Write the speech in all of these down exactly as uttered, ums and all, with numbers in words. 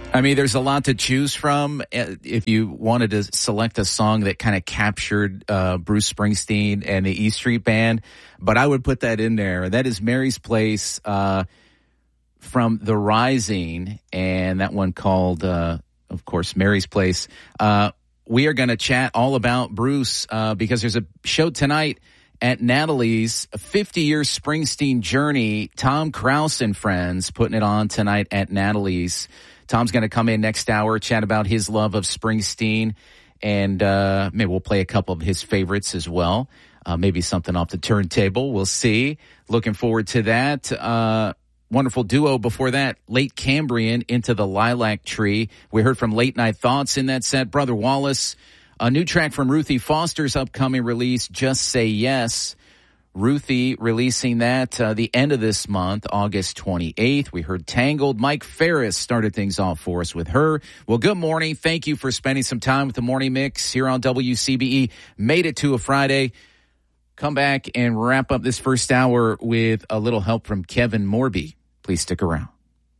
I mean, there's a lot to choose from. If you wanted to select a song that kind of captured uh, Bruce Springsteen and the E Street Band, but I would put that in there. That is Mary's Place uh, from The Rising, and that one called, uh, of course, Mary's Place. Uh, we are going to chat all about Bruce uh, because there's a show tonight at Natalie's, a fifty-year Springsteen journey. Tom Krause and friends putting it on tonight at Natalie's. Tom's going to come in next hour, chat about his love of Springsteen, and uh, maybe we'll play a couple of his favorites as well. Uh, maybe something off the turntable. We'll see. Looking forward to that. Uh, wonderful duo before that, Late Cambrian, Into the Lilac Tree. We heard from Late Night Thoughts in that set. Brother Wallace, a new track from Ruthie Foster's upcoming release, Just Say Yes. Ruthie releasing that uh, the end of this month, August twenty-eighth. We heard Tangled. Mike Ferris started things off for us with her. Well, good morning. Thank you for spending some time with the Morning Mix here on W C B E. Made it to a Friday. Come back and wrap up this first hour with a little help from Kevin Morby. Please stick around.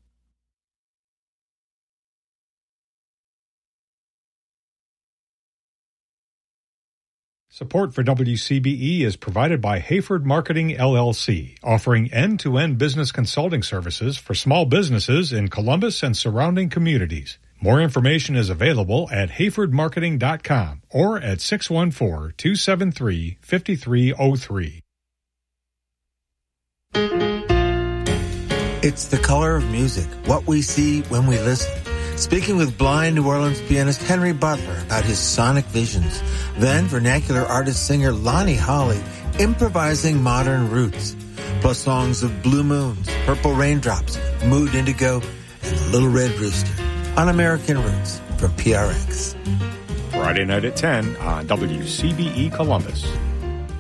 Support for W C B E is provided by Hayford Marketing, L L C, offering end-to-end business consulting services for small businesses in Columbus and surrounding communities. More information is available at hayford marketing dot com or at six one four, two seven three, five three zero three. It's the color of music, what we see when we listen. Speaking with blind New Orleans pianist Henry Butler about his sonic visions. Then vernacular artist-singer Lonnie Holly improvising modern roots. Plus songs of Blue Moons, Purple Raindrops, Mood Indigo, and The Little Red Rooster on American Roots from P R X. Friday night at ten on W C B E Columbus.